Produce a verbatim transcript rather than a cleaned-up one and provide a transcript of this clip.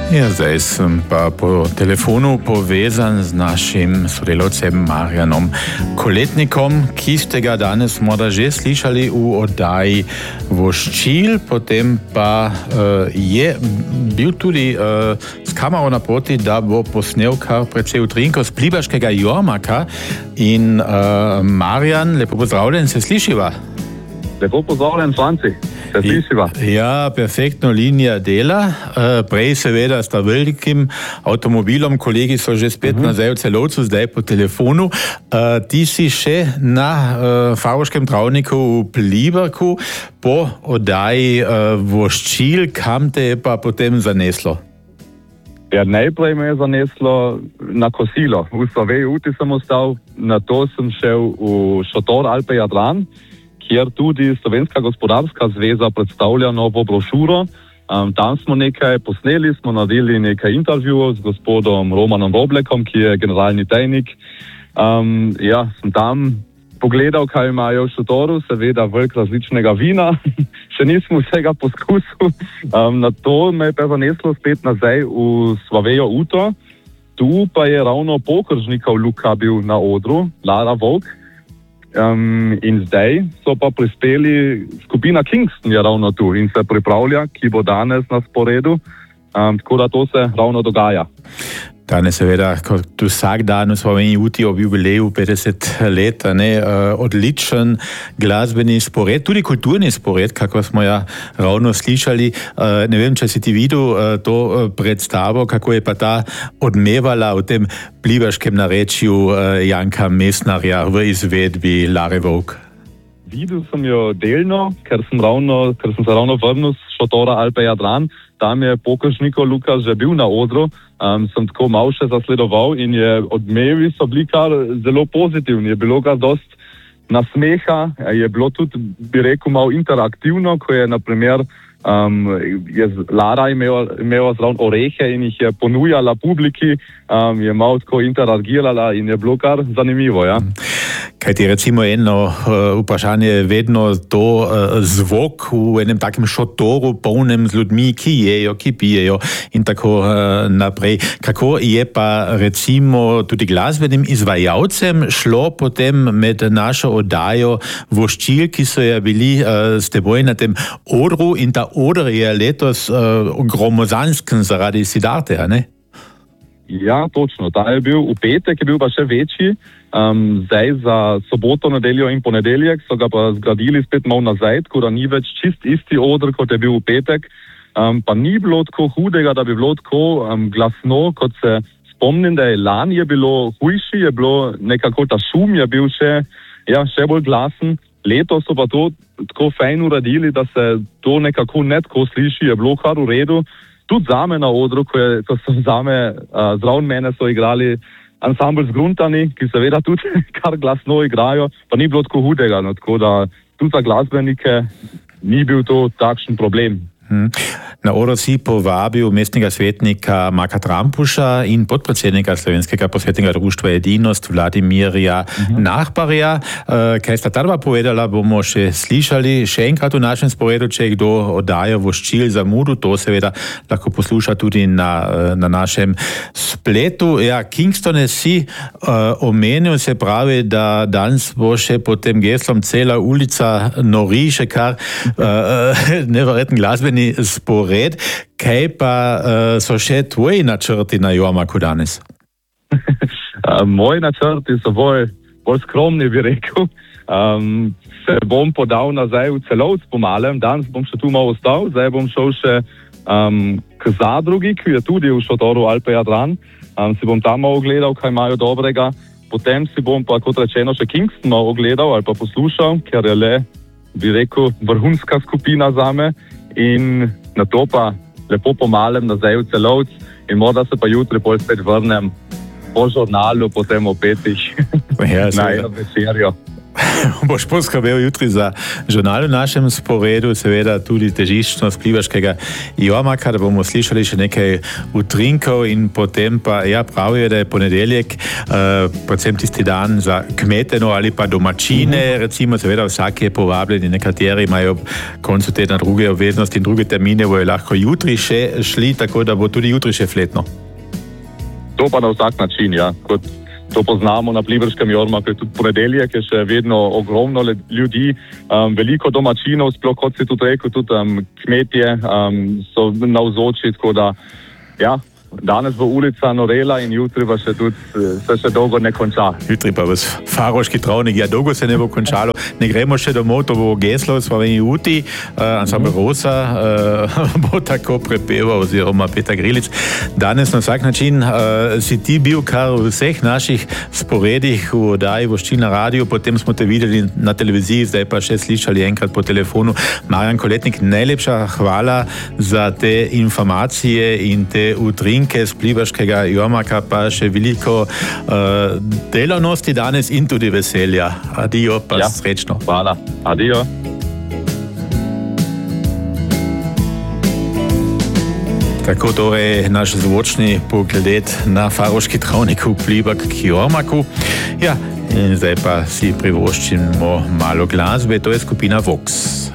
Ja, zdaj sem pa po telefonu povezan z našim sodelavcem Marjanom Koletnikom, ki ste ga danes morda že slišali v oddaji Voščil, potem pa uh, je bil tudi uh, s kamero na poti, da bo posnel kar precej utrinkov z plibaškega jormaka. In uh, Marjan, lepo pozdravljen, se slišiva? Lepo pozdravljen, Franci. Se slišiva? Ja, perfektno linija dela. Prej seveda sta velikim avtomobilom, kolegi so že spet uh-huh. nazaj v Celovcu, zdaj po telefonu. Ti si še na Favoškem travniku v Pliberku po oddaji Voščil. Kam te je pa potem zaneslo? Ja, najprej me je zaneslo na kosilo. V Sloveji Uti sem ostal, na to sem šel v šotor Alpe Jadran, kjer tudi Slovenska gospodarska zveza predstavlja novo brošuro. Um, tam smo nekaj posneli, smo naredili nekaj intervjuov z gospodom Romanom Roblekom, ki je generalni tajnik. Um, ja, sem tam pogledal, kaj imajo v šotoru, seveda veliko različnega vina. Še nismo vsega poskusil. Um, na to me je pa zaneslo spet nazaj v Slovejo Uto. Tu pa je ravno Pokržnikov Luka bil na odru, Lara Vovk. Um, in zdaj so pa prispeli, skupina Kingston je ravno tu in se pripravlja, ki bo danes na sporedu, um, tako da to se ravno dogaja. Danes seveda, kot vsak dan v Sloveniji Uti ob jubileju petdeset let, ne, odličen glasbeni spored, tudi kulturni spored, kako smo ja ravno slišali. Ne vem, če si ti videl to predstavo, kako je pa ta odmevala v tem plibaškem narečju Janka Mesnarja v izvedbi Lare Vovk. Videl sem jo delno, ker sem, ravno, ker sem se ravno vrnil z šotora Alpe Jadran. Tam je Pokržnikov Luka že bil na odru, um, sem tako malo še zasledoval in je odmevi so bili kar zelo pozitivni. Je bilo kar dost nasmeha, je bilo tudi, bi rekel, malo interaktivno, ko je naprimer um, je Lara imela, imela zraven orehe in jih je ponujala publiki, um, je malo tako interagirala in je bilo kar zanimivo, ja. Kaj ti recimo eno uh, vprašanje je vedno to uh, zvok v enem takem šotoru, polnem z ljudmi, ki jejo, ki pijejo in tako uh, naprej. Kako je pa recimo tudi glasbenim izvajalcem šlo potem med našo oddajo Voščil, ki so ja bili uh, s teboj na tem odru in ta odr je letos uh, gromozansken zaradi Siddharte, a ne? Ja, točno. Ta je bil v petek, je bil pa še večji. Um, zdaj za soboto, nedeljo in ponedeljek so ga pa zgradili spet malo nazaj, tako da ni več čist isti odr, kot je bil v petek. Um, pa ni bilo tako hudega, da bi bilo tako um, glasno, kot se spomnim, da je lani je bilo hujši, je bilo nekako ta šum je bil še, ja, še bolj glasen. Letos so pa to tako fajn uredili, da se to nekako ne tako sliši, je bilo kar v redu. Tudi zame na odru, ko, je, ko so zame, uh, zraven mene so igrali ansambl z Gruntani, ki seveda tudi kar glasno igrajo, pa ni bilo tako hudega, no, tako da tudi za glasbenike ni bil to takšen problem. Hmm. Na odr si povabil mestnega svetnika Marka Trampuša in podpredsednika Slovenskega posvetnega društva Edinost Vladimirja uh-huh. Nahbarja. Kaj sta ta dva povedala, bomo še slišali še enkrat v našem sporedu, če kdo oddajo Voščil zamudil, to seveda lahko posluša tudi na, na našem spletu. Ja, Kingstone si uh, omenil, se pravi, da danes bo še pod tem geslom cela ulica nori, še kar uh, neverjeten glasbeni spored. Kaj pa uh, so še tvoji načrti na jormaku danes? Moji načrti so bolj, bolj skromni, bi rekel. Um, se bom podal nazaj v Celovc po malem, danes bom še tu malo ostal, zdaj bom šel še um, k zadrugi, ki je tudi v šotoru Alpe Jadran. Um, si bom tam malo ogledal, kaj imajo dobrega. Potem si bom pa, kot rečeno, še Kingston malo ogledal ali pa poslušal, ker je le, bi rekel, vrhunska skupina zame. In na to pa lepo pomalem nazaj v Celovc in morda se pa jutri pol spet vrnem po žurnalu, potem o petih ja, na eno večerjo. Boš poskrbel jutri za žurnal v našem sporedu, seveda tudi težiščnost plivaškega jarmarka, da bomo slišali še nekaj utrinkov in potem pa, ja, pravijo, da je ponedeljek, uh, predvsem tisti dan za kmete, no, ali pa domačine, mm-hmm. recimo, seveda vsak je povabljen, nekateri imajo ob koncu tedna druge obveznosti in druge termine, bojo lahko jutri še šli, tako da bo tudi jutri še fletno. To pa na vsak način, ja, kot to poznamo na plivaškem jarmarku, tudi ponedeljek je še vedno ogromno ljudi, um, veliko domačinov, sploh kot si tudi rekel, tudi um, kmetje um, so navzoči, tako da ja, danes bo ulica norela in jutri pa še tudi se še dolgo ne konča. Jutri pa vas Faroški travnik, ja, dolgo se ne bo končalo. Ne gremo še domov, to bo geslo v Sloveniji juti, uh, ansambl Rosa uh, bo tako prepeval, oziroma Petar Grilic. Danes na vsak način uh, si ti bil kar v vseh naših sporedih v oddaji Voščil na radiju, potem smo te videli na televiziji, zdaj pa še slišali enkrat po telefonu. Marjan Koletnik, najlepša hvala za te informacije in te utrinke z plivaškega jarmarka, pa še veliko uh, delovnosti danes in tudi veselja. Adijo, pa ja, srečno. Hvala. Adijo. Tako torej naš zvočni pogled na Faroški travnik vpliva k jarmarku. Ja, in zdaj pa si privoščimo malo glasbe, to je skupina Vox.